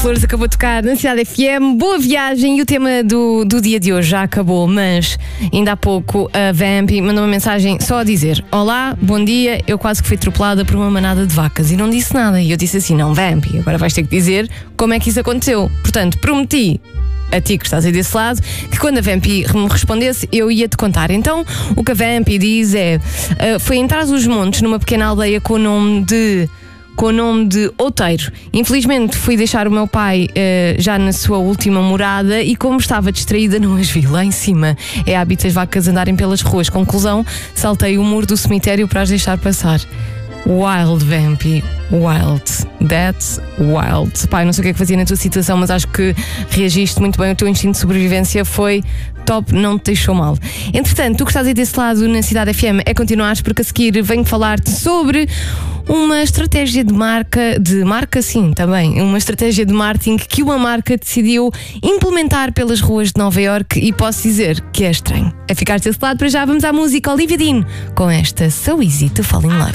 Flores acabou de tocar na Cidade FM. Boa viagem, e o tema do dia de hoje já acabou, mas ainda há pouco a Vamp mandou uma mensagem só a dizer: olá, bom dia, eu quase que fui atropelada por uma manada de vacas e não disse nada. E eu disse assim: não, Vamp, agora vais ter que dizer como é que isso aconteceu. Portanto, prometi a ti que estás aí desse lado que quando a Vamp me respondesse eu ia-te contar. Então o que a Vamp diz é: foi em Trás-os-Montes, numa pequena aldeia com o nome de Outeiro. Infelizmente fui deixar o meu pai já na sua última morada e, como estava distraída, não as vi. Lá em cima é hábito as vacas andarem pelas ruas. Conclusão, saltei o muro do cemitério para as deixar passar. Wild, Vamp, wild. That's wild. Pai, não sei o que é que fazia na tua situação, mas acho que reagiste muito bem. O teu instinto de sobrevivência foi top, não te deixou mal. Entretanto, tu que estás aí desse lado na Cidade FM é continuares, porque a seguir venho falar-te sobre uma estratégia de marca sim, também, uma estratégia de marketing que uma marca decidiu implementar pelas ruas de Nova Iorque, e posso dizer que é estranho. A ficar desse lado, para já vamos à música. Olivia Dean com esta So Easy to Fall in Love.